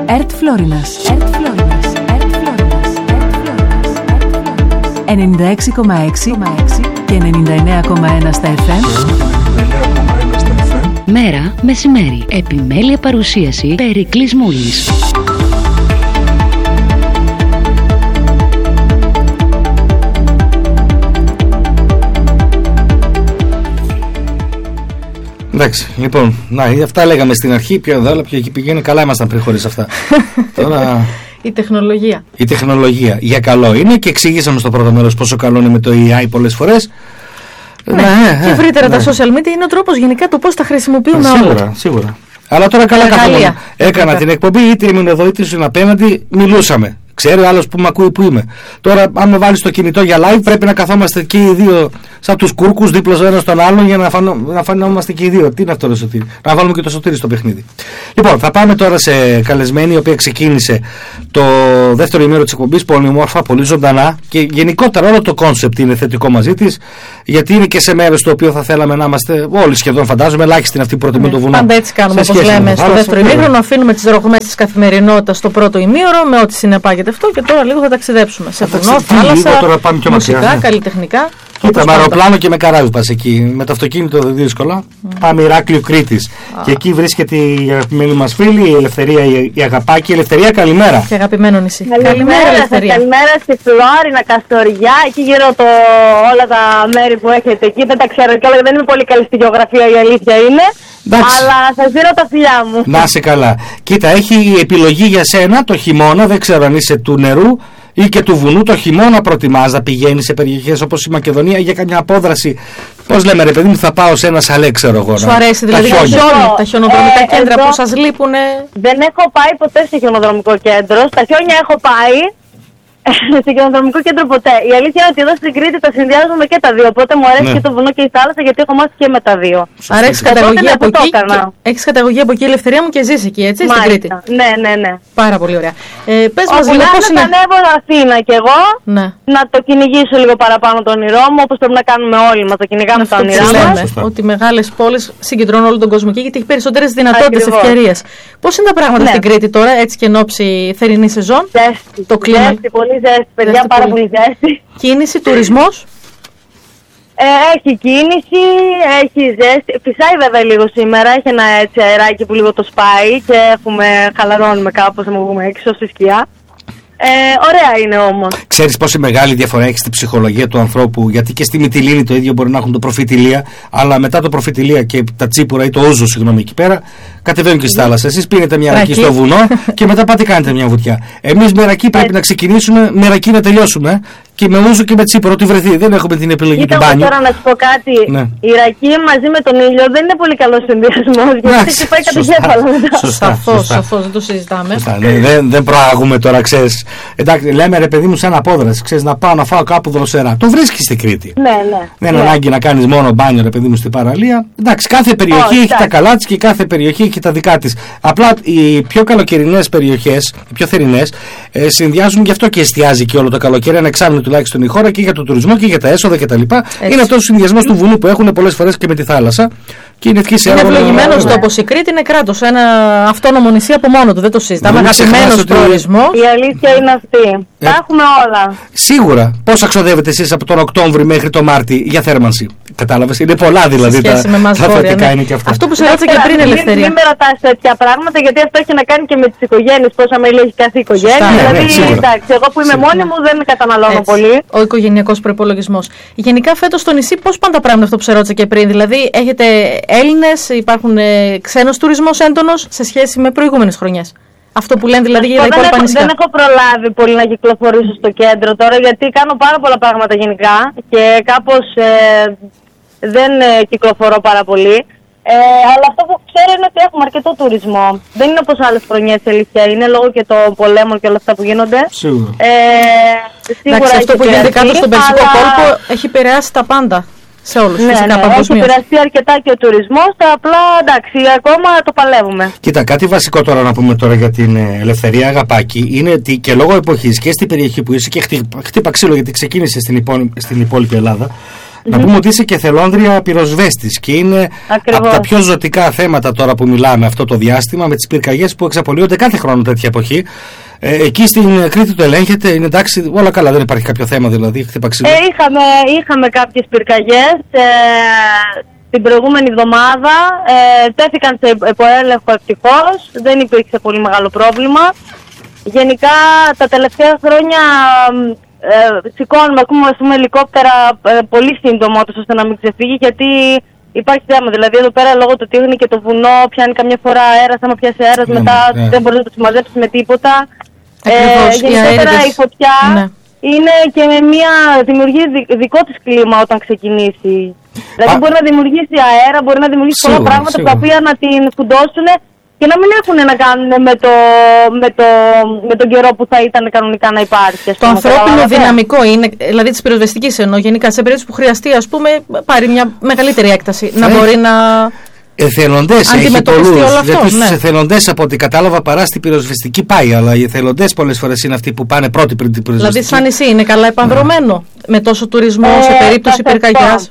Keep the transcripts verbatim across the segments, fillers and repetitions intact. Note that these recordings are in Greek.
Ερτ Φλόρινας. ενενήντα έξι κόμμα έξι και ενενήντα εννέα κόμμα ένα στα εφ εμ. Μέρα, μεσημέρι. Επιμέλεια παρουσίαση Περικλής Μούλης. Εντάξει, λοιπόν, να, αυτά λέγαμε στην αρχή. Ποιο εδώ, ποιο εκεί πηγαίνει. Καλά ήμασταν πριν χωρίς αυτά. Τώρα. Η τεχνολογία. Η τεχνολογία για καλό είναι και εξηγήσαμε στο πρώτο μέρος πόσο καλό είναι με το έι άι πολλές φορές. Ναι, ναι, και ευρύτερα ναι. Τα social media είναι ο τρόπος γενικά το πώς τα χρησιμοποιούμε όλα. Σίγουρα, σίγουρα. Αλλά τώρα καλά καθόλου. Έκανα την εκπομπή, είτε ήμουν εδώ είτε ήσουν απέναντι, μιλούσαμε. Ξέρει ο άλλος που με ακούει που είμαι. Τώρα, αν με βάλει το κινητό για live, πρέπει να καθόμαστε και οι δύο σαν τους κούρκους δίπλα ο ένας στον άλλον για να, φανώ, να φανόμαστε και οι δύο. Τι είναι αυτό, ρε Σωτήρη? Να βάλουμε και το Σωτήρη στο παιχνίδι. Λοιπόν, θα πάμε τώρα σε καλεσμένη, η οποία ξεκίνησε το δεύτερο ημέρο της εκπομπής πολύ όμορφα, πολύ ζωντανά και γενικότερα όλο το κόνσεπτ είναι θετικό μαζί της, γιατί είναι και σε μέρος το οποίο θα θέλαμε να είμαστε όλοι σχεδόν, φαντάζομαι, ελάχιστοι είναι αυτοί που προτιμούν το βουνό. Πάντα έτσι κάνουμε, όπως λέμε, στο δεύτερο ημίχρονο, αφήνουμε τις ρογμές της καθημερινότητας στο πρώτο ημίωρο με ό,τι συνεπάγεται αυτό και τώρα λίγο θα ταξιδέψουμε σε βουνό, θάλασσα, τώρα πάμε και μουσικά, μακριά, ναι. Καλλιτεχνικά. Κοίτα, με αεροπλάνο και με καράβι πας εκεί. Με το αυτοκίνητο δεν δύσκολα. Mm. Πάμε Ηράκλειο Κρήτης. Ah. Και εκεί βρίσκεται η αγαπημένη μας φίλη, η Ελευθερία, η, η Αγαπάκη. Ελευθερία, καλημέρα. Και αγαπημένο νησί. Καλημέρα, καλημέρα Ελευθερία. Καλημέρα στη Φλόρινα, Καστοριά, εκεί γύρω το, όλα τα μέρη που έχετε εκεί. Δεν τα ξέρω κιόλας, δεν είμαι πολύ καλή στη γεωγραφία, η αλήθεια είναι. Εντάξει. Αλλά σας δίνω τα φιλιά μου. Να είσαι καλά. Κοίτα, έχει επιλογή για σένα το χειμώνα, δεν ξέρω αν είσαι του νερού ή και του βουνού. Το χειμώνα προτιμάς να πηγαίνεις σε περιοχές όπως η Μακεδονία για καμιά απόδραση? Πώς λέμε, ρε παιδί μου, θα πάω σε ένα σαλέ, ξέρω εγώ. Σου αρέσει δηλαδή τα, χιόνι, τα χιονοδρομικά ε, κέντρα εδώ που σας λείπουν? Δεν έχω πάει ποτέ σε χιονοδρομικό κέντρο. Στα χιόνια έχω πάει. Σε χιονοδρομικό κέντρο ποτέ. Η αλήθεια είναι ότι εδώ στην Κρήτη τα συνδυάζουμε και τα δύο. Οπότε μου αρέσει ναι. και το βουνό και η θάλασσα, γιατί έχω μάθει και με τα δύο. Άρα έχεις καταγωγή από εκεί. Έχεις καταγωγή από εκεί, Ελευθερία μου, και ζεις εκεί, έτσι, Μάλιστα. στην Κρήτη. Ναι, ναι, ναι. Πάρα πολύ ωραία. Ε, πες μας λίγο πώς είναι. Να ανέβω Αθήνα κι εγώ, ναι. να το κυνηγήσω λίγο παραπάνω το όνειρό μου, όπως πρέπει να κάνουμε όλοι μας, το κυνηγάμε τα όνειρά μας. Ότι μεγάλες πόλεις συγκεντρώνουν όλο τον κόσμο εκεί, γιατί έχει περισσότερες δυνατότητες, ευκαιρίες. Πώς είναι τα πράγματα στην Κρήτη τώρα, έτσι και εν ώψη θερινή σεζόν? Το κλίμα. Πολύ ζέστη, παιδιά, πάρα πολύ, πολύ ζέστη. Κίνηση, τουρισμός? Ε, έχει κίνηση, έχει ζέστη. Φυσάει βέβαια λίγο σήμερα, έχει ένα έτσι αεράκι που λίγο το σπάει και έχουμε, χαλαρώνουμε κάπως, να βγούμε έξω στη σκιά. Ε, ωραία είναι όμως. Ξέρεις πόση μεγάλη διαφορά έχει στην ψυχολογία του ανθρώπου? Γιατί και στη Μυτιλήνη το ίδιο μπορεί να έχουν το προφητηλία, αλλά μετά το προφητηλία και τα τσίπουρα ή το ούζο, συγγνώμη, εκεί πέρα, κατεβαίνουν και στη θάλασσα. Εσείς πίνετε μια ρακή στο βουνό και μετά πάτε κάνετε μια βουτιά. Εμείς με ρακή πρέπει να ξεκινήσουμε, με ρακή να τελειώσουμε. Και με ούζο και με τσίπουρο, ό,τι βρεθεί. Δεν έχουμε την επιλογή Κοίτα, του μπάνιου. Τώρα να σου πω κάτι. Ναι. Η ρακή μαζί με τον ήλιο δεν είναι πολύ καλό συνδυασμό. Γιατί έχει πάει κατά κέφαλο μετά. Σαφώς, σαφώς, δεν το συζητάμε. Ναι, δεν, δεν προάγουμε τώρα, ξέρεις. Εντάξει, λέμε ρε παιδί μου, σαν απόδραση. Ξέρεις, να πάω να φάω κάπου δροσερά. Το βρίσκεις στην Κρήτη. Ναι, ναι. Δεν είναι ναι. ανάγκη να κάνεις μόνο μπάνιο, ρε παιδί μου, στην παραλία. Εντάξει, κάθε περιοχή oh, έχει εντάξει. τα καλά της και κάθε περιοχή έχει τα δικά της. Απλά οι πιο καλοκαιρινές περιοχές, οι πιο θερινές, ε, συνδυάζουν γι' αυτό και εστιάζει και όλο το καλοκαίρι, ένα εξάμηνο τουλάχιστον η χώρα, και για τον τουρισμό και για τα έσοδα κτλ. Είναι αυτός ο συνδυασμός του βουνού που έχουν πολλές φορές και με τη θάλασσα. Και είναι είναι ευλογημένος τόπος. Η Κρήτη είναι κράτος, ένα αυτόνομο νησί από μόνο του, δεν το συζητάμε. Αγαπημένος προορισμός. Η αλήθεια είναι αυτή. Ε, τα έχουμε όλα. Σίγουρα. Πώς ξοδεύετε εσείς από τον Οκτώβρη μέχρι τον Μάρτι για θέρμανση? Κατάλαβες, είναι πολλά δηλαδή τα, τα θετικά, ναι. είναι και αυτά. Αυτό που σε ρώτησα και πριν, Ελευθερία. Μην με ρωτάς τέτοια πράγματα, γιατί αυτό έχει να κάνει και με τις οικογένειες, πόσα μέλη έχει κάθε οικογένεια. Ναι, δηλαδή, ναι, εντάξει, εγώ που είμαι Σίγουρα. μόνη μου δεν καταναλώνω Έτσι. πολύ. Ο οικογενειακός προϋπολογισμός. Γενικά φέτος στο νησί πώς πάνε τα πράγματα, αυτό που σε ρώτησα και πριν? Δηλαδή, έχετε Έλληνες, υπάρχουν ε, ξένος τουρισμός έντονος σε σχέση με προηγούμενες χρονιές? Αυτό που λένε δηλαδή για τα υπόλοιπα νησιά. Δεν έχω προλάβει πολύ να κυκλοφορήσω στο κέντρο τώρα, γιατί κάνω πάρα πολλά πράγματα γενικά και κάπως ε, δεν ε, κυκλοφορώ πάρα πολύ. Ε, αλλά αυτό που ξέρω είναι ότι έχουμε αρκετό τουρισμό. Δεν είναι όπως άλλες χρονιές, αλήθεια είναι, λόγω και των πολέμων και όλα αυτά που γίνονται. Σίγουρα. Ε, σίγουρα Εντάξει, αυτό που γίνεται κάτω στον Περσικό αλλά... κόλπο έχει επηρεάσει τα πάντα. Σε όλους, ναι, φυσικά, ναι, έχει επηρεαστεί αρκετά και ο τουρισμός, απλά εντάξει, ακόμα το παλεύουμε. Κοίτα, κάτι βασικό τώρα να πούμε τώρα για την Ελευθερία Αγαπάκη είναι ότι και λόγω εποχής και στην περιοχή που είσαι και χτύπα, χτύπα ξύλο, γιατί ξεκίνησε στην, υπό, στην υπόλοιπη Ελλάδα, Να πούμε ότι είσαι και θελόνδρια πυροσβέστης και είναι Ακριβώς. από τα πιο ζωτικά θέματα τώρα που μιλάμε αυτό το διάστημα, με τις πυρκαγιές που εξαπολύονται κάθε χρόνο τέτοια εποχή. Ε, εκεί στην Κρήτη το ελέγχετε, είναι εντάξει, όλα καλά, δεν υπάρχει κάποιο θέμα δηλαδή, χτύπα ξύλο. Ε, είχαμε, είχαμε κάποιες πυρκαγιές ε, την προηγούμενη εβδομάδα, ε, τέθηκαν σε υποέλεγχο ευτυχώς, δεν υπήρξε πολύ μεγάλο πρόβλημα. Γενικά τα τελευταία χρόνια ε, σηκώνουμε, ακούμε ας πούμε, ελικόπτερα ε, πολύ σύντομα ώστε να μην ξεφύγει, γιατί υπάρχει θέμα. Δηλαδή εδώ πέρα λόγω του ότι είναι και το βουνό, πιάνει καμιά φορά αέρας, άμα πιάσει αέρας, Ναι, μετά ναι. δεν μπορεί να το συμμαζέψει με τίποτα. Ακριβώς, Ε, γενικότερα αέριδες. η φωτιά Ναι. είναι και με μια δημιουργεί δι- δικό της κλίμα όταν ξεκινήσει. Δηλαδή Α. μπορεί να δημιουργήσει αέρα, μπορεί να δημιουργήσει πολλά Σίγουρα, πράγματα σίγουρα. τα οποία να την φουντώσουν και να μην έχουν να κάνουν με, το, με, το, με τον καιρό που θα ήταν κανονικά να υπάρχει. ας Το πούμε, ανθρώπινο καταλάβατε? δυναμικό είναι, δηλαδή τη πυροσβεστική εννοώ, γενικά σε περίπτωση που χρειαστεί, ας πούμε, πάρει μια μεγαλύτερη έκταση. Να Ε, μπορεί να. Εθελοντές έχει Αντιμετωπιστεί πολλούς, όλο αυτό, γιατί στους ναι. εθελοντές από ό,τι κατάλαβα παρά στην πυροσβεστική πάει, αλλά οι εθελοντές πολλές φορές είναι αυτοί που πάνε πρώτοι πριν την Δηλαδή, πυροσβεστική. σαν νησί είναι καλά επανδρωμένο με τόσο τουρισμό Ε, σε περίπτωση θα σας πω. πυρκαγιάς.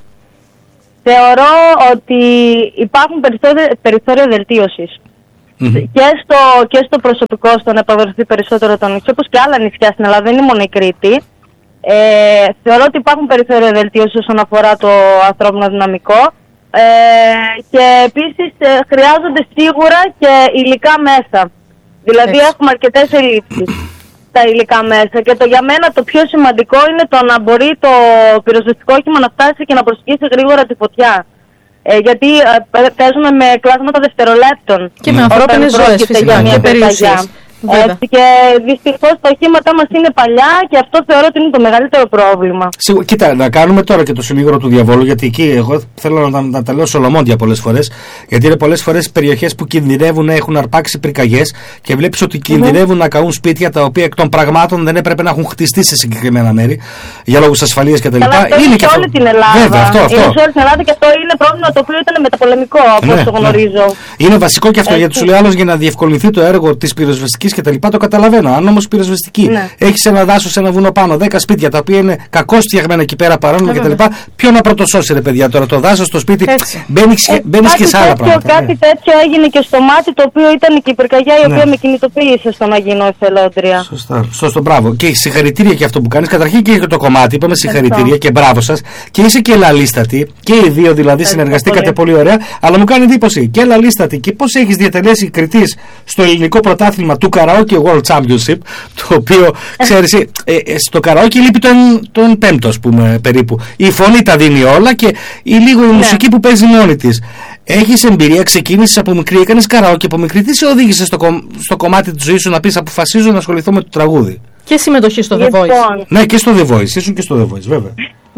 Θεωρώ ότι υπάρχουν περιθώρια, περιθώρια βελτίωσης. Μμμ. Και στο, και στο προσωπικό στο να επαγρυπνθεί περισσότερο το νησί, όπως και άλλα νησιά στην Ελλάδα, δεν είναι μόνο η Κρήτη. Ε, θεωρώ ότι υπάρχουν περιθώρια βελτίωση όσον αφορά το ανθρώπινο δυναμικό. Ε, και επίσης ε, χρειάζονται σίγουρα και υλικά μέσα. Δηλαδή Έτσι. έχουμε αρκετές ελλείψεις στα υλικά μέσα. Και το, για μένα το πιο σημαντικό είναι το να μπορεί το πυροσβεστικό όχημα να φτάσει και να προσεγγίσει γρήγορα τη φωτιά. Ε, γιατί ε, παίζουμε με κλάσματα δευτερολέπτων. Και με Όταν ανθρώπινες ζωές πρόκειται φυσικά για μια και πυρκαγιά. περιουσίες. Βέβαια. Έτσι, και δυστυχώς τα οχήματά μας είναι παλιά και αυτό θεωρώ ότι είναι το μεγαλύτερο πρόβλημα. Σίγουρα, κοίτα, να κάνουμε τώρα και το συνήγορο του διαβόλου, γιατί εκεί εγώ θέλω να, να τα λέω σολομόντια πολλές φορές. Γιατί είναι πολλές φορές περιοχές που κινδυνεύουν να έχουν αρπάξει πυρκαγιές και βλέπεις ότι κινδυνεύουν να καούν σπίτια τα οποία εκ των πραγμάτων δεν έπρεπε να έχουν χτιστεί σε συγκεκριμένα μέρη για λόγους ασφαλείας κτλ. Καλά, αυτό είναι σε όλη την Ελλάδα. Βέβαια, αυτό, αυτό. Είναι σε όλη την Ελλάδα και αυτό είναι πρόβλημα το οποίο ήταν μεταπολεμικό, από Ναι, όσο το ναι. γνωρίζω. Είναι βασικό και αυτό, Έτσι. γιατί σου λέει άλλος για να διευκολυνθεί το έργο της πυροσβεστικής και τα λοιπά, το καταλαβαίνω. Αν όμως πυροσβεστική Ναι. έχεις ένα δάσος, ένα βουνό πάνω, δέκα σπίτια τα οποία είναι κακώς φτιαγμένα εκεί πέρα, παράνομα Ε, και τα λοιπά, ποιο να πρωτοσώσει ρε παιδιά τώρα, το δάσος, το σπίτι, Έτσι. μπαίνεις, Ε, μπαίνεις και κάτι σε άλλα τέτοιο, πράγματα. Κάτι ναι. τέτοιο έγινε και στο μάτι, το οποίο ήταν και η πυρκαγιά η Ναι. οποία με κινητοποίησε στο να γίνω εθελόντρια. Σωστά, σωστό, μπράβο. Και συγχαρητήρια για αυτό που κάνεις. Καταρχήν και για το κομμάτι, είπαμε συγχαρητήρια και μπράβο σας. Και είσαι και λαλίστατη. Και οι δύο δηλαδή συνεργαστήκατε πολύ. πολύ. ωραία. Αλλά μου κάνει εντύπωση και λαλίστατη και πώς έχεις διατελέσει κριτής στο ελληνικό πρωτάθλημα του Karaoke World Championship. Το οποίο ξέρεις, ε, ε, στο Karaoke λείπει το εν, το εν πέμπτο, ας πούμε, περίπου. Η φωνή τα δίνει όλα και η λίγο η μουσική που παίζει μόνη της. Έχεις εμπειρία, ξεκίνησες από μικρή, έκανες καραόκι από μικρή. Τι σε οδήγησε στο, κομ, στο κομμάτι της ζωής σου να πεις αποφασίζω να ασχοληθώ με το τραγούδι? Και συμμετοχή στο The Voice. Λοιπόν, Ναι, και στο The Voice, ήσουν και στο The Voice, βέβαια.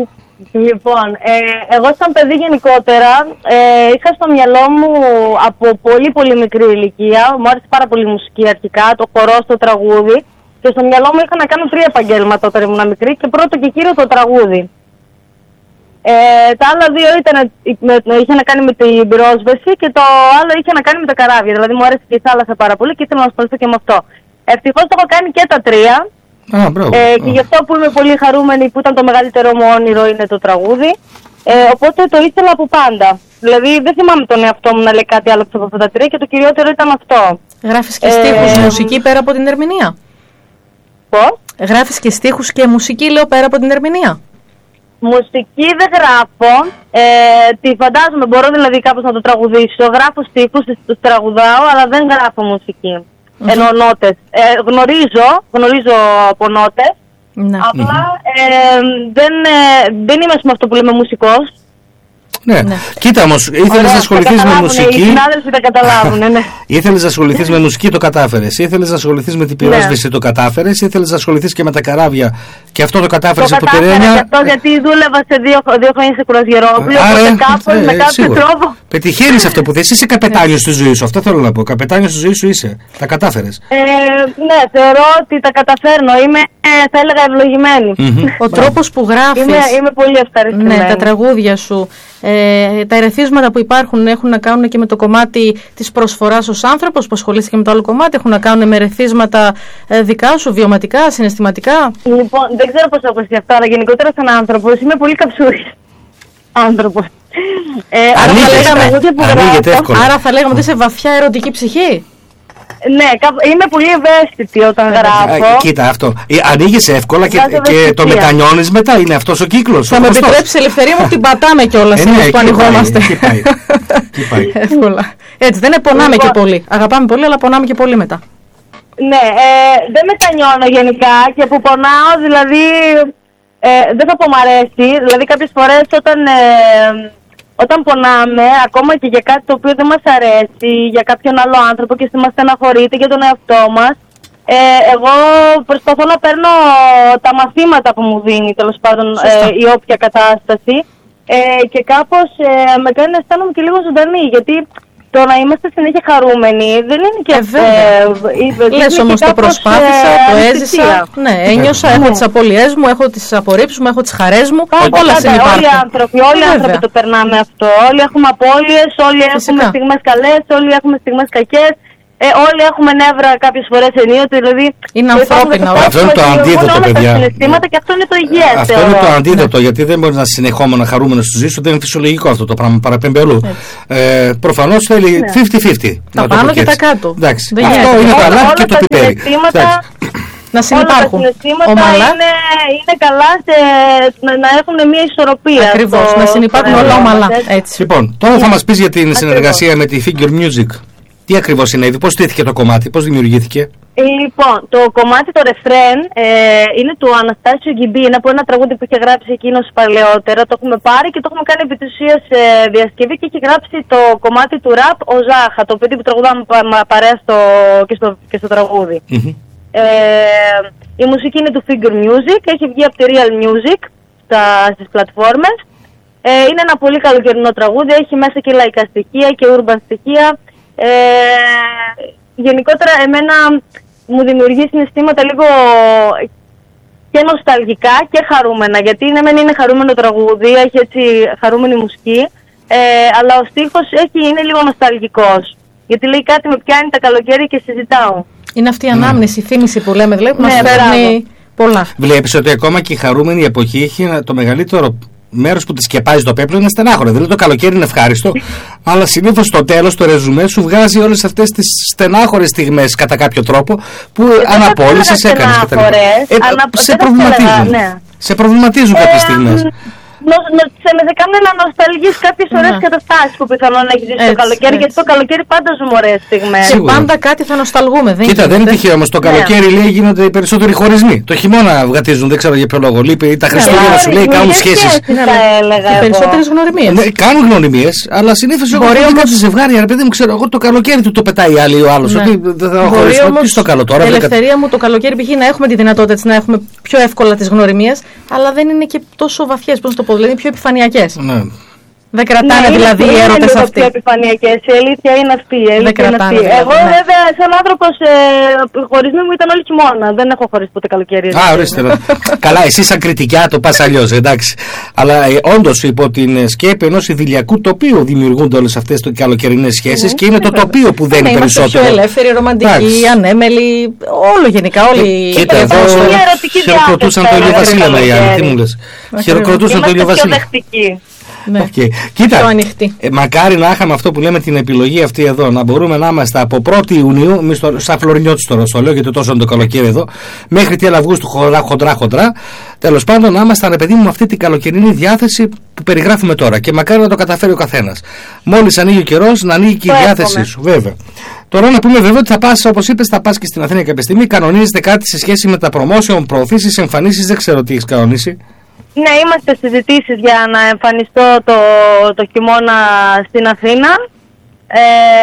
Λοιπόν, ε, εγώ σαν παιδί γενικότερα ε, είχα στο μυαλό μου από πολύ πολύ μικρή ηλικία, μου άρεσε πάρα πολύ η μουσική αρχικά, το χορό, το τραγούδι, και στο μυαλό μου είχα να κάνω τρία επαγγέλματα όταν ήμουν μικρή και πρώτο και κύριο το τραγούδι. Ε, τα άλλα δύο ήταν, με- είχε να κάνει με την πυρόσβεση και το άλλο είχε να κάνει με τα καράβια, δηλαδή μου άρεσε και η θάλασσα πάρα πολύ και ήθελα να ασχοληθώ και με αυτό. Ευτυχώς το έχω κάνει και τα τρία. Α, μπράβο. Ε, και γι' αυτό που είμαι πολύ χαρούμενη που ήταν το μεγαλύτερο μου όνειρο είναι το τραγούδι. Ε, οπότε το ήθελα από πάντα. Δηλαδή δεν θυμάμαι τον εαυτό μου να λέει κάτι άλλο από αυτά τα τρία και το κυριότερο ήταν αυτό. Γράφεις και Ε, στίχους, μουσική πέρα από την ερμηνεία. Πώς? Γράφεις και στίχους και μουσική, λέω, πέρα από την ερμηνεία. Μουσική δεν γράφω. Ε, τη φαντάζομαι, μπορώ δηλαδή κάπως να το τραγουδήσω. Γράφω στίχους, τους τραγουδάω, αλλά δεν γράφω μουσική. Μμμ. Ενώ νότες. Ε, γνωρίζω, γνωρίζω από νότες. Ναι. Απλά ε, δεν, ε, δεν είμαι με αυτό που λέμε μουσικός. Ναι. Ναι. Κοίτα όμως, ήθελες Ωραία, να ασχοληθείς με καταλάβουνε, μουσική. Οι συνάδελφοι τα καταλάβουν, ναι. Ήθελες να ασχοληθείς με μουσική, το κατάφερες. Ήθελες να ασχοληθείς με την πυρόσβεση, Ναι. το κατάφερες. Ήθελες να ασχοληθείς και με τα καράβια και αυτό το κατάφερες Το από τη κατάφερα Ρένια. και αυτό γιατί δούλευα σε δύο, δύο χρόνια σε κουρασγερόπλαιο. Άρα, Οπότε κάπως ε, με κάποιο σίγουρα. τρόπο. Πετυχαίνεις αυτό που θες. Είσαι καπετάνιος στη ζωή σου. Αυτό θέλω να πω. Καπετάνιος στη ζωή σου είσαι. Τα κατάφερες. Ε, ναι, θεωρώ ότι τα καταφέρνω. Είμαι, ε, θα έλεγα, ευλογημένη. Μμμ. Ο τρόπος που γράφεις. Είμαι, είμαι πολύ ευχαριστημένη. Ναι, τα τραγούδια σου, ε, τα ερεθίσματα που υπάρχουν έχουν να κάνουν και με το κομμάτι της προσφοράς ως άνθρωπος που ασχολείσαι και με το άλλο κομμάτι, έχουν να κάνουν με ερεθίσματα ε, δικά σου, βιωματικά, συναισθηματικά. Λοιπόν, δεν ξέρω πώς έχω εσύ αυτό, αλλά γενικότερα σαν άνθρωπος είμαι πολύ καψούρης. άνθρωπος. Ε, άρα, θα λέγαμε, γράφω, άρα θα λέγαμε ότι είσαι βαθιά ερωτική ψυχή. Ναι, είμαι πολύ ευαίσθητη όταν γράφω. Ε, κοίτα αυτό. Ανοίγεις εύκολα και, και το μετανιώνεις μετά. Είναι αυτός ο κύκλος. Θα με επιτρέψει η ελευθερία μου, την πατάμε κιόλας εμείς ε, ναι, που ανοιγόμαστε. Εύκολα. Έτσι, δεν πονάμε λοιπόν, και πολύ. Αγαπάμε πολύ, αλλά πονάμε και πολύ μετά. Ναι, ε, δεν μετανιώνω γενικά και που πονάω, δηλαδή ε, δεν θα πω μ' αρέσει. Δηλαδή κάποιες φορές όταν... Ε, Όταν πονάμε, ακόμα και για κάτι το οποίο δεν μας αρέσει, για κάποιον άλλο άνθρωπο και μας στεναχωρείται για τον εαυτό μας, ε, εγώ προσπαθώ να παίρνω τα μαθήματα που μου δίνει, τέλος πάντων, ε, η όποια κατάσταση ε, και κάπως ε, με κάνει να αισθάνομαι και λίγο ζωντανή, γιατί το να είμαστε συνέχεια χαρούμενοι δεν είναι και αυτό. Ε, Λες όμως το προσπάθησα, ε, το έζησα, ναι, ένιωσα, έχω τις απώλειές μου, έχω τις απορρίψεις μου, έχω τις χαρές μου, πάντα, όλα συνυπάρχουν. Όλοι οι άνθρωποι, όλοι οι άνθρωποι το περνάμε αυτό, όλοι έχουμε απώλειες, όλοι Φυσικά. έχουμε στιγμές καλές, όλοι έχουμε στιγμές κακές. Ε, όλοι έχουμε νεύρα κάποιες φορές ενίοτε, δηλαδή. Είναι ανθρώπινο. Αυτό είναι το αντίδοτο, παιδιά. Και αυτό είναι το υγιές. Αυτό είναι το αντίδοτο, γιατί δεν μπορεί να είσαι συνεχόμενα χαρούμενο στη ζωή σου. Δεν είναι φυσιολογικό αυτό το πράγμα. Παραπέμπει αλλού. Ε, Προφανώς θέλει πενήντα πενήντα. Τα πάνω και τα κάτω. Εντάξει. Αυτό είναι το αλάτι και το πιπέρι. Να συνυπάρχουν. Όλα τα συναισθήματα είναι, είναι καλά σε, να, να έχουν μια ισορροπία. Ακριβώς, να συνυπάρχουν όλα ομαλά. Λοιπόν, τώρα θα μας πεις για την συνεργασία με τη Figure Music. Τι ακριβώς είναι, πώς στήθηκε το κομμάτι, πώς δημιουργήθηκε? Λοιπόν, το κομμάτι, το ρεφρέν, ε, είναι του Αναστάσιο Γκιμπή, είναι από ένα τραγούδι που είχε γράψει εκείνος παλαιότερα. Το έχουμε πάρει και το έχουμε κάνει επί της ουσίας ε, διασκευή και έχει γράψει το κομμάτι του ραπ ο Ζάχα, το παιδί που τραγουδάμε παρέα στο, και, στο, και στο τραγούδι. Mm-hmm. Ε, η μουσική είναι του Figure Music, έχει βγει από τη Real Music στα, στις πλατφόρμες. Ε, είναι ένα πολύ καλοκαιρινό τραγούδι, έχει μέσα και λαϊκά στοιχεία και urban στοιχεία. Ε, γενικότερα εμένα μου δημιουργεί συναισθήματα λίγο και νοσταλγικά και χαρούμενα, γιατί ναι μεν είναι χαρούμενο τραγούδι, έχει έτσι χαρούμενη μουσική, ε, αλλά ο στίχος έχει, είναι λίγο νοσταλγικός, γιατί λέει κάτι με πιάνει τα καλοκαίρι και συζητάω. Είναι αυτή η ανάμνηση, η θύμηση που λέμε, δηλαδή, που ναι, μας φέρνει πολλά. Βλέπεις ότι ακόμα και η χαρούμενη εποχή έχει το μεγαλύτερο μέρος που τη σκεπάζει το πέπλο είναι στενάχωρο. Δηλαδή το καλοκαίρι είναι ευχάριστο, αλλά συνήθως στο τέλος το ρεζουμέ σου βγάζει όλες αυτές τις στενάχωρες στιγμές κατά κάποιο τρόπο που αναπόλυσες έκανες. Ε, σε προβληματίζουν. Ναι. Σε προβληματίζουν ε, κάποιες στιγμές. Σε με κάνουν να νοσταλγείς κάποιες ωραίες yeah. καταστάσεις που πιθανόν να έχεις ζήσει το καλοκαίρι, έτσι. Γιατί το καλοκαίρι πάντα ζούμε ωραίες στιγμές. Και πάντα κάτι θα νοσταλγούμε. Δεν Κοίτα, δεν είναι τυχαίο όμως. Το καλοκαίρι λέει γίνονται οι περισσότεροι χωρισμοί. Το χειμώνα βγατίζουν, δεν ξέρω για ποιο λόγο. Λείπει τα Χριστούγεννα σου λέει κάνουν σχέσεις. Οι περισσότερες γνωριμίες. Κάνουν γνωριμίες, αλλά συνήθως εγώ δεν κάνω ζευγάρια. Επειδή μου ξέρω, εγώ το καλοκαίρι του το πετάει η άλλη ή ο άλλος. Μπορεί όμως η ελευθερία μου το καλοκαίρι π.χ. να έχουμε τη δυνατότητα να έχουμε πιο εύκολα τις γνωριμίες, αλλά δεν είναι και τόσο βαθιές, πώς το πω, δηλαδή πιο επιφανειακές. Ναι. Δεν κρατάνε ναι, δηλαδή οι έρωτες αυτοί. Είναι πιο επιφανειακές, η αλήθεια είναι αυτή. Η αλήθεια δεν κρατάνε, είναι αυτή. Δηλαδή, εγώ ναι. βέβαια σαν άνθρωπος ε, χωρισμοί μου ήταν όλη χειμώνα. Δεν έχω χωρίσει ποτέ καλοκαίρι. Α, ορίστε. Καλά, εσύ σαν κριτικιά το πας αλλιώς, εντάξει. Αλλά ε, όντως υπό την σκέπη ενός ιδηλιακού τοπίου δημιουργούνται όλες αυτές οι καλοκαιρινές σχέσεις και είναι το τοπίο που δένει περισσότερο. Είμαστε πιο ελεύθεροι, ρομαντικοί, ανέμελοι, όλο γενικά. Όλοι. Κοίτα, εδώ χειροκροτούσαν το Ηλιο Βασίλεμα οι άλλοι. Τι μου λες? Χειροκροτούσαν το Ηλιο Βασίλεμα. Ναι. Okay. Κοίτα, ε, μακάρι να είχαμε αυτό που λέμε την επιλογή αυτή εδώ, να μπορούμε να είμαστε από πρώτη Ιουνίου, εμείς σαν Φλωρινιώτης τώρα στο λέω γιατί τόσο είναι το καλοκαίρι εδώ, μέχρι τέλη Αυγούστου χοντρά χοντρά χοντρά, τέλος πάντων να είμαστε, ρε παιδί μου, με αυτή την καλοκαιρινή διάθεση που περιγράφουμε τώρα και μακάρι να το καταφέρει ο καθένας. Μόλις ανοίγει ο καιρός, να ανοίγει και η διάθεσή σου, βέβαια. Τώρα να πούμε βέβαια ότι θα πας, όπως είπες, θα πας και στην Αθήνα κάποια στιγμή, κανονίζετε κάτι σε σχέση με τα promotion, προωθήσεις, εμφανίσεις, δεν ξέρω τι έχεις κανονίσει. Ναι, είμαστε συζητήσεις για να εμφανιστώ το, το χειμώνα στην Αθήνα. Ε,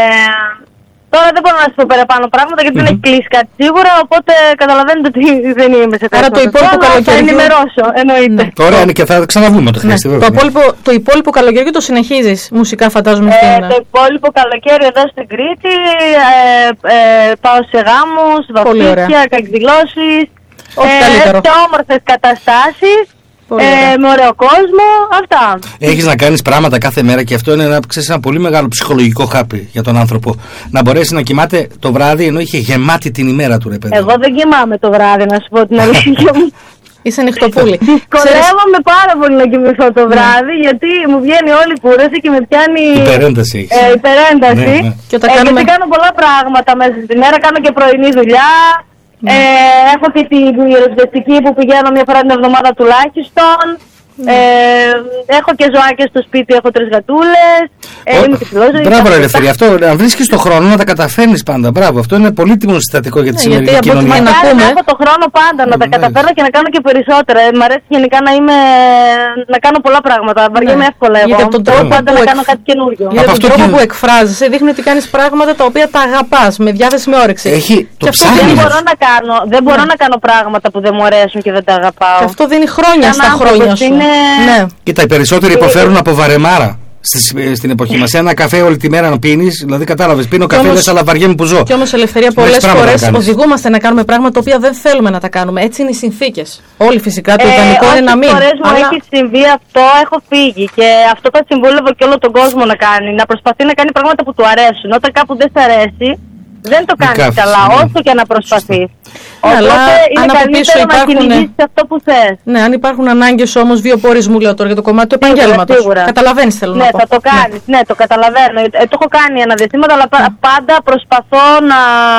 τώρα δεν μπορώ να σας πω παραπάνω πράγματα γιατί mm-hmm. δεν έχει κλείσει κάτι σίγουρα, οπότε καταλαβαίνετε ότι δεν είμαι σε Άρα το υπόλοιπο καλοκαίρι. Θα ενημερώσω, εννοείται. Ναι. Τώρα είναι και θα ξαναβούμε το χρειαστεί, ναι. Το, υπόλοιπο, το υπόλοιπο καλοκαίρι το συνεχίζεις μουσικά, φαντάζομαι. Ε, στην... Το υπόλοιπο καλοκαίρι εδώ στην Κρήτη ε, ε, πάω σε γάμους, βαφτίσια, εκδηλώσεις, ε, σε όμορφες καταστάσεις. Ε, με ωραίο κόσμο, αυτά. Έχεις να κάνεις πράγματα κάθε μέρα και αυτό είναι ένα, ξέρεις, ένα πολύ μεγάλο ψυχολογικό χάπι για τον άνθρωπο. Να μπορέσει να κοιμάται το βράδυ ενώ είχε γεμάτη την ημέρα του, ρε παιδί. Εγώ δεν κοιμάμαι το βράδυ, να σου πω την αλήθεια μου. Είσαι νυχτοπούλη. Δυσκολεύομαι πάρα πολύ να κοιμηθώ το βράδυ, γιατί μου βγαίνει όλη η κούραση και με πιάνει υπερένταση. Ε, υπερένταση. Ναι, ναι. Και όταν ε, κάνουμε... Γιατί κάνω πολλά πράγματα μέσα στη μέρα, κάνω και πρωινή δουλειά. Ναι. Ε, έχω και την πυροσβεστική που πηγαίνω μια φορά την εβδομάδα τουλάχιστον. Mm. Ε, έχω και ζωάκια στο σπίτι, έχω τρεις γατούλες. Ε, είμαι και φιλόζωη. Μπράβο, Ελευθερία. Αυτό να βρίσκεις το χρόνο να τα καταφέρνεις πάντα. Μπράβο, αυτό είναι πολύτιμο συστατικό για τη ναι, σημερινή κοινωνία. Να ακούμε. Έχω το χρόνο πάντα να τα καταφέρω και να κάνω και περισσότερα. Ε, μ' αρέσει γενικά να, είμαι, να κάνω πολλά πράγματα. Βαριέμαι ναι. εύκολα εγώ. Για τον τρόπο πάντα να κάνω κάτι καινούριο. Για τον τρόπο που εκφράζεσαι δείχνει ότι κάνεις πράγματα τα οποία τα αγαπάς με διάθεση, με όρεξη. Έχει το ψάχνει. Δεν μπορώ να κάνω, δεν μπορώ να κάνω πράγματα που δεν μου αρέσουν και δεν τα αγαπάω. Και αυτό δίνει χρόνια στα χρόνια σου. Ναι. Κοίτα, οι περισσότεροι υποφέρουν από βαρεμάρα στην εποχή μας. Ένα καφέ όλη τη μέρα να πίνεις, δηλαδή κατάλαβες, πίνω καφέ, λες, αλλά βαριέμαι που ζω. Κι όμως, Ελευθερία, πολλές φορές οδηγούμαστε να κάνουμε πράγματα τα οποία δεν θέλουμε να τα κάνουμε. Έτσι είναι οι συνθήκες. Όλοι φυσικά το ιδανικό είναι να μην. Πολλές φορές μου αλλά... έχει συμβεί αυτό, έχω φύγει και αυτό το συμβούλευω και όλο τον κόσμο να κάνει. Να προσπαθεί να κάνει πράγματα που του αρέσουν. Όταν κάπου δεν σ' αρέσει, δεν το κάνεις καλά, ναι. όσο και να προσπαθείς. Ναι, αλλά είναι αν από πίσω υπάρχουν. Αυτό που θες. Ναι, αν υπάρχουν ανάγκες όμως βιοπορισμού, λέω τώρα για το κομμάτι του επαγγέλματος. Καταλαβαίνεις, θέλω ναι, να πω. Θα το κάνεις, ναι. ναι, το καταλαβαίνω. Ε, το έχω κάνει ένα διαστήματα, αλλά mm. πάντα προσπαθώ να.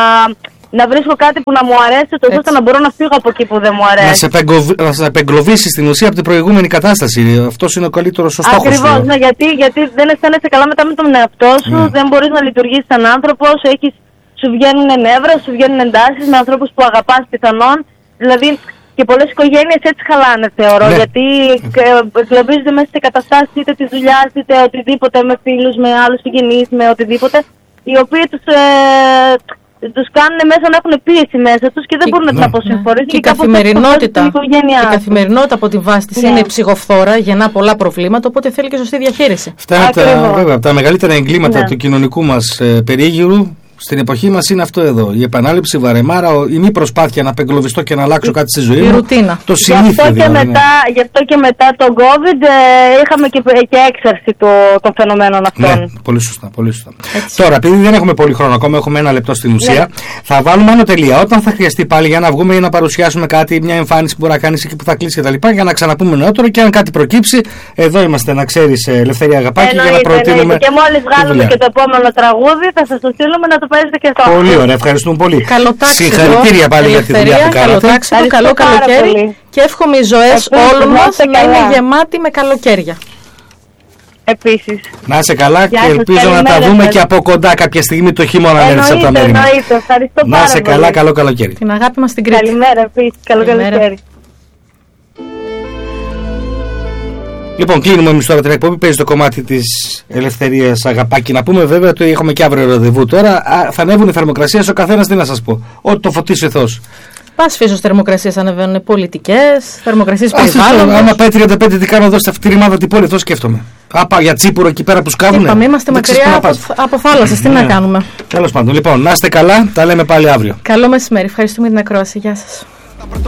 Να βρίσκω κάτι που να μου αρέσει, τόσο ώστε να μπορώ να φύγω από εκεί που δεν μου αρέσει. Να σε, επεγγοβ... σε επεγκλωβίσει στην ουσία από την προηγούμενη κατάσταση. Αυτό είναι ο καλύτερος στόχος. Ακριβώς, ναι, γιατί, γιατί δεν αισθάνεσαι καλά μετά με τον εαυτό σου, mm. δεν μπορείς να λειτουργήσεις σαν άνθρωπος, έχεις, σου βγαίνουν νεύρα, σου βγαίνουν εντάσεις με ανθρώπους που αγαπάς πιθανόν. Δηλαδή και πολλές οικογένειες έτσι χαλάνε, θεωρώ. Ναι. Γιατί εγκλωβίζονται μέσα σε καταστάσεις είτε της δουλειάς είτε οτιδήποτε, με φίλους, με άλλους συγγενείς, με οτιδήποτε, οι οποίοι τους. Ε, τους κάνουν μέσα να έχουν πίεση μέσα τους και δεν μπορούν να ναι. την αποσυμφορήσουν. Και, και, η καθημερινότητα, και η καθημερινότητα από τη βάση της ναι. είναι ψυχοφθόρα, γεννά πολλά προβλήματα, οπότε θέλει και σωστή διαχείριση. Αυτά είναι τα, βέβαια, τα μεγαλύτερα εγκλήματα ναι. του κοινωνικού μας ε, περίγυρου. Στην εποχή μας είναι αυτό εδώ. Η επανάληψη, βαρεμάρα, η μη προσπάθεια να απεγκλωβιστώ και να αλλάξω κάτι στη ζωή μου. Η ρουτίνα. Το συνήθεια. Γι' αυτό, δηλαδή, και μετά, ναι. γι' αυτό και μετά τον COVID ε, είχαμε και, και έξαρση το, των φαινομένων αυτών. Ναι, πολύ σωστά. Πολύ σωστά. Τώρα, επειδή δεν έχουμε πολύ χρόνο ακόμα, έχουμε ένα λεπτό στην ουσία, ναι. θα βάλουμε άνω τελεία. Όταν θα χρειαστεί πάλι για να βγούμε ή να παρουσιάσουμε κάτι, μια εμφάνιση που μπορεί να κάνει εκεί που θα κλείσει κτλ. Για να ξαναπούμε νεότερο και αν κάτι προκύψει, εδώ είμαστε, να ξέρεις, Ελευθερία Αγαπάκη, για να προτείνουμε. Και μόλις βγάλουμε και το επόμενο τραγούδι, θα σας το στείλουμε να το παίζετε και αυτό. Πολύ ωραία, ευχαριστούμε πολύ. Καλοτάξιδο, συγχαρητήρια πάλι για τη δουλειά που κάνατε. Καλοτάξιδο, καλό καλοκαίρι και εύχομαι οι ζωές όλων μας να είναι γεμάτι με καλοκαίρια. Επίσης. Να είσαι καλά και ελπίζω να τα δούμε και από κοντά κάποια στιγμή το χειμώνα να έρθεις από τα μέρη μας. Να είσαι καλά, καλό καλοκαίρι. Την αγάπη μας στην Κρήτη. Καλημέρα επίσης, καλό καλοκαίρι. Λοιπόν, κλείνουμε εμείς τώρα την εκπομπή. Παίζει το κομμάτι της Ελευθερίας Αγαπάκη. Να πούμε βέβαια ότι έχουμε και αύριο ραντεβού τώρα. Α, θα ανέβουν οι θερμοκρασίες, ο καθένας τι να σας πω. Ό,τι το φωτίσει ο Θεός. Πας φύσος θερμοκρασίες ανεβαίνουν, πολιτικές, θερμοκρασίες περιβάλλοντος. Άμα πάει τριάντα πέντε, τι κάνω εδώ σε αυτή τη ρημάδα την πόλη, αυτό σκέφτομαι. Άπα για Τσίπουρο εκεί πέρα που σκάβουνε. Είπαμε, είμαστε μακριά από, από θάλασσες, τι να κάνουμε. Τέλος πάντων, λοιπόν, να είστε καλά, τα λέμε πάλι αύριο. Καλό μεσημέρι, ευχαριστούμε την ακρόαση, γεια σας.